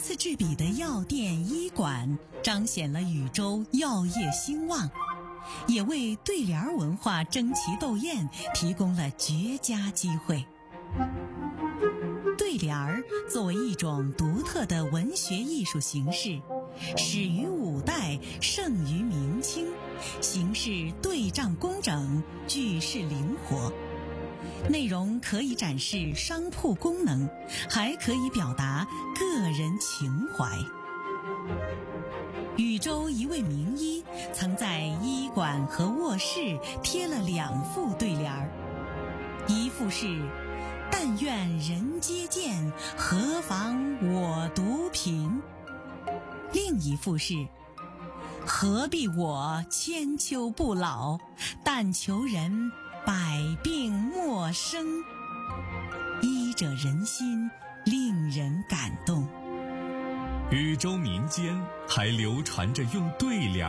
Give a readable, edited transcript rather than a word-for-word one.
次制比的药店医馆，彰显了禹州药业兴旺，也为对联文化争奇斗艳提供了绝佳机会。对联儿作为一种独特的文学艺术形式，始于五代，盛于明清，形式对仗工整，句式灵活，内容可以展示商铺功能，还可以表达个人情怀。禹州一位名医曾在医馆和卧室贴了2副对联儿，一副是“但愿人皆见，何妨我独贫”，另一副是“何必我千秋不老，但求人百病莫生”，医者仁心，令人感动。 禹州民间还流传着用对联